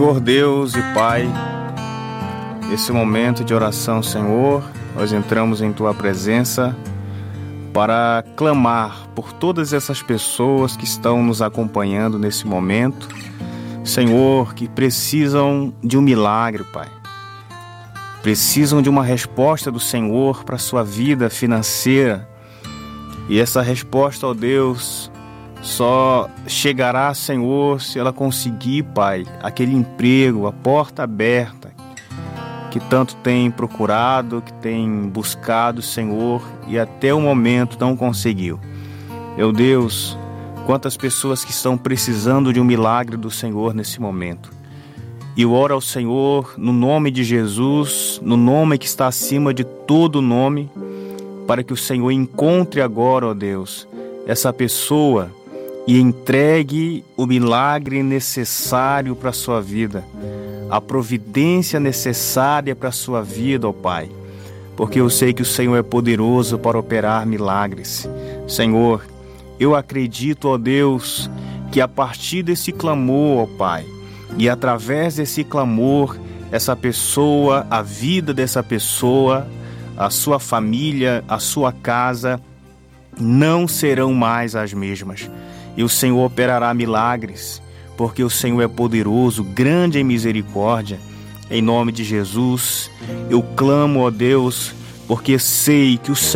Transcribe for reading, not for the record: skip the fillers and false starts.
Senhor Deus e Pai, nesse momento de oração, Senhor, nós entramos em Tua presença para clamar por todas essas pessoas que estão nos acompanhando nesse momento, Senhor, que precisam de um milagre, Pai. Precisam de uma resposta do Senhor para a sua vida financeira. E essa resposta, ó Deus, só chegará, Senhor, se ela conseguir, Pai, aquele emprego, a porta aberta, que tanto tem procurado, que tem buscado, Senhor, e até o momento não conseguiu. Meu Deus, quantas pessoas que estão precisando de um milagre do Senhor nesse momento. E eu oro ao Senhor, no nome de Jesus, no nome que está acima de todo nome, para que o Senhor encontre agora, ó Deus, essa pessoa e entregue o milagre necessário para a sua vida, a providência necessária para a sua vida, ó Pai, porque eu sei que o Senhor é poderoso para operar milagres. Senhor, eu acredito, ó Deus, que a partir desse clamor, ó Pai, e através desse clamor, essa pessoa, a vida dessa pessoa, a sua família, a sua casa, não serão mais as mesmas. E o Senhor operará milagres, porque o Senhor é poderoso, grande em misericórdia. Em nome de Jesus, eu clamo, ó Deus, porque sei que o Senhor